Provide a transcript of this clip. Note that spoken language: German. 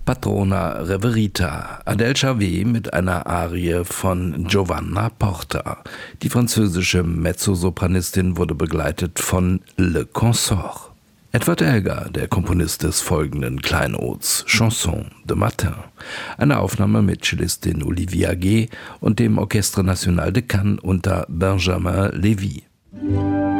Patrona Reverita, Adèle Charvet mit einer Arie von Giovanna Porta. Die französische Mezzosopranistin wurde begleitet von Le Consort. Edward Elgar, der Komponist des folgenden Kleinods Chanson de Matin. Eine Aufnahme mit Cellistin Olivia G. und dem Orchestre National de Cannes unter Benjamin Lévy.